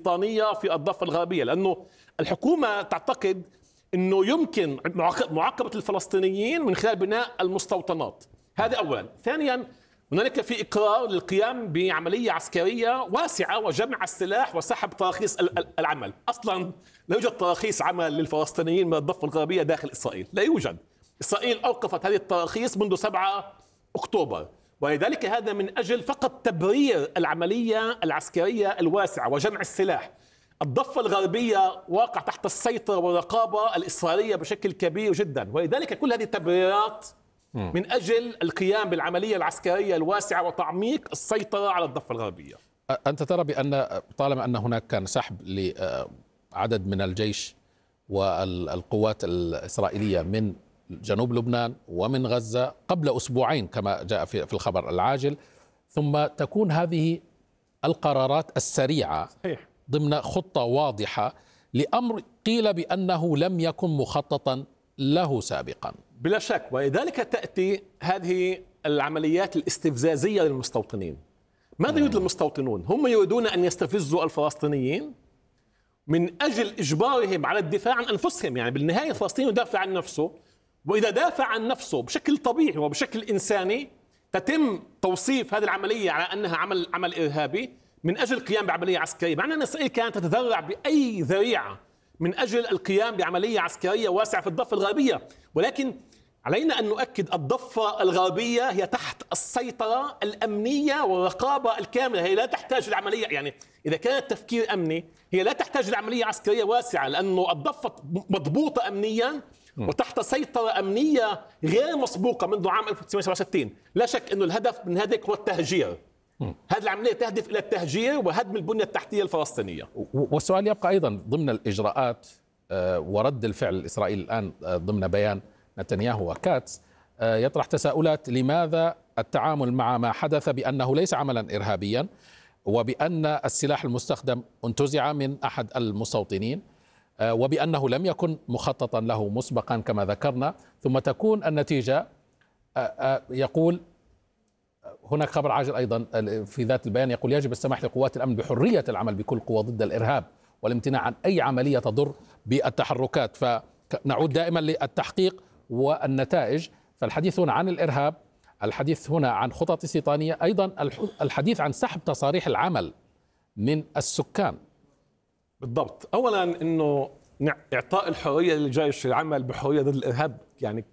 الاستيطانية في الضفة الغربية، لأنه الحكومة تعتقد أنه يمكن معاقبة الفلسطينيين من خلال بناء المستوطنات. هذا أولا. ثانيا، هنالك في إقرار للقيام بعملية عسكرية واسعة وجمع السلاح وسحب تراخيص العمل. أصلا لا يوجد تراخيص عمل للفلسطينيين من الضفة الغربية داخل إسرائيل، لا يوجد. إسرائيل أوقفت هذه التراخيص منذ 7 أكتوبر، ولذلك هذا من أجل فقط تبرير العملية العسكرية الواسعة وجمع السلاح. الضفة الغربية واقع تحت السيطرة والرقابة الإسرائيلية بشكل كبير جدا، ولذلك كل هذه التبريرات من أجل القيام بالعملية العسكرية الواسعة وتعميق السيطرة على الضفة الغربية. أنت ترى بأن طالما أن هناك كان سحب لعدد من الجيش والقوات الإسرائيلية من جنوب لبنان ومن غزة قبل أسبوعين كما جاء في الخبر العاجل، ثم تكون هذه القرارات السريعة ضمن خطة واضحة لأمر قيل بأنه لم يكن مخططا له سابقا. بلا شك، ولذلك تأتي هذه العمليات الاستفزازية للمستوطنين. ماذا يريد المستوطنون؟ هم يريدون أن يستفزوا الفلسطينيين من أجل إجبارهم على الدفاع عن أنفسهم. يعني بالنهاية الفلسطيني يدافع عن نفسه، وإذا دافع عن نفسه بشكل طبيعي وبشكل إنساني تتم توصيف هذه العملية على أنها عمل إرهابي من أجل القيام بعملية عسكرية، مع أن إسرائيل كانت تتذرع بأي ذريعة من أجل القيام بعملية عسكرية واسعة في الضفة الغربية. ولكن علينا أن نؤكد الضفة الغربية هي تحت السيطرة الأمنية والرقابة الكاملة، هي لا تحتاج لعملية، يعني إذا كانت تفكير أمني هي لا تحتاج لعملية عسكرية واسعة، لأنه الضفة مضبوطة أمنيا وتحت سيطرة أمنية غير مسبوقة منذ عام 1967. لا شك أنه الهدف من هذا هو التهجير. هذه العملية تهدف إلى التهجير وهدم البنية التحتية الفلسطينية. والسؤال يبقى أيضا ضمن الإجراءات ورد الفعل الإسرائيلي الآن ضمن بيان نتنياهو وكاتس يطرح تساؤلات: لماذا التعامل مع ما حدث بأنه ليس عملا إرهابيا، وبأن السلاح المستخدم انتزع من أحد المستوطنين، وبأنه لم يكن مخططا له مسبقا كما ذكرنا، ثم تكون النتيجة يقول هناك خبر عاجل أيضا في ذات البيان يقول: يجب السماح لقوات الأمن بحرية العمل بكل قوة ضد الإرهاب والامتناع عن أي عملية تضر بالتحركات. فنعود دائما للتحقيق والنتائج. فالحديث هنا عن الإرهاب، الحديث هنا عن خطط استيطانية، أيضا الحديث عن سحب تصاريح العمل من السكان. بالضبط. أولا أنه إعطاء الحرية للجيش العمل بحرية ضد الإرهاب يعني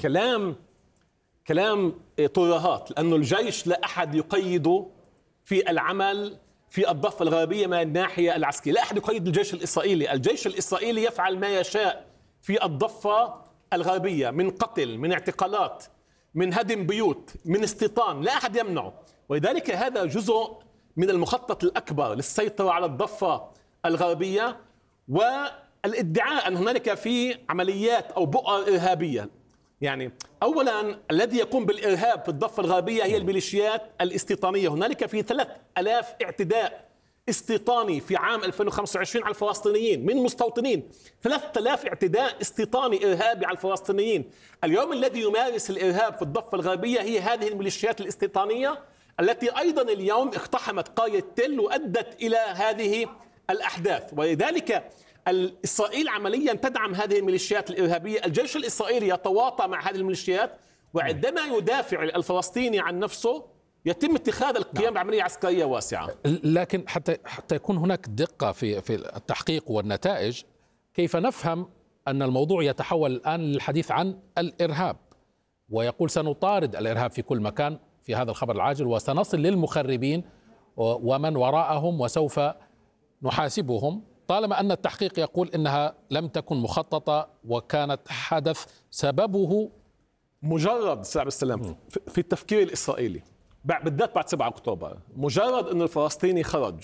كلام ترهات، لأنه الجيش لا أحد يقيده في العمل في الضفة الغربية من الناحية العسكرية. لا أحد يقيد الجيش الإسرائيلي. الجيش الإسرائيلي يفعل ما يشاء في الضفة الغربية من قتل، من اعتقالات، من هدم بيوت، من استيطان، لا أحد يمنعه. ولذلك هذا جزء من المخطط الأكبر للسيطرة على الضفة الغربية والادعاء أن هنالك في عمليات أو بؤر إرهابية. يعني أولا الذي يقوم بالإرهاب في الضفة الغربية هي الميليشيات الاستيطانية. هنالك في 3000 اعتداء استيطاني في عام 2025 على الفلسطينيين من مستوطنين. 3000 اعتداء استيطاني إرهابي على الفلسطينيين. اليوم الذي يمارس الإرهاب في الضفة الغربية هي هذه الميليشيات الاستيطانية التي أيضا اليوم اقتحمت قرية تل وأدت إلى هذه الأحداث. ولذلك إسرائيل عمليا تدعم هذه الميليشيات الإرهابية. الجيش الإسرائيلي يتواطى مع هذه الميليشيات، وعندما يدافع الفلسطيني عن نفسه يتم اتخاذ القيام بعملية عسكرية واسعة. لكن حتى يكون هناك دقة في التحقيق والنتائج، كيف نفهم أن الموضوع يتحول الآن للحديث عن الإرهاب، ويقول سنطارد الإرهاب في كل مكان في هذا الخبر العاجل، وسنصل للمخربين ومن وراءهم وسوف نحاسبهم، طالما أن التحقيق يقول إنها لم تكن مخططة وكانت حدث سببه مجرد سعب السلام في التفكير الإسرائيلي بالذات بعد 7 أكتوبر. مجرد أن الفلسطيني خرج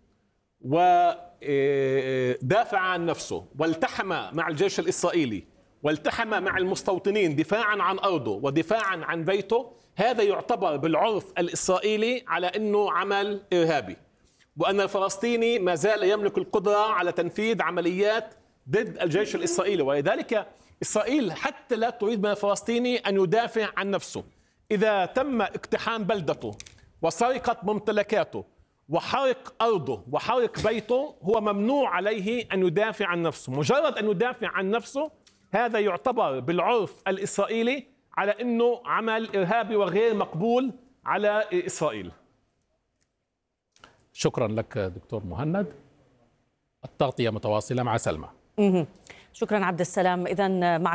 ودافع عن نفسه والتحم مع الجيش الإسرائيلي والتحم مع المستوطنين دفاعا عن أرضه ودفاعا عن بيته، هذا يعتبر بالعرف الإسرائيلي على أنه عمل إرهابي، وأن الفلسطيني ما زال يملك القدرة على تنفيذ عمليات ضد الجيش الإسرائيلي. ولذلك إسرائيل حتى لا تريد من الفلسطيني أن يدافع عن نفسه. إذا تم اقتحام بلدته وسرقة ممتلكاته وحرق أرضه وحرق بيته، هو ممنوع عليه أن يدافع عن نفسه. مجرد أن يدافع عن نفسه هذا يعتبر بالعرف الإسرائيلي على أنه عمل إرهابي وغير مقبول على إسرائيل. شكرا لك دكتور مهند. التغطية متواصلة مع سلمى. شكرا عبد السلام. إذن مع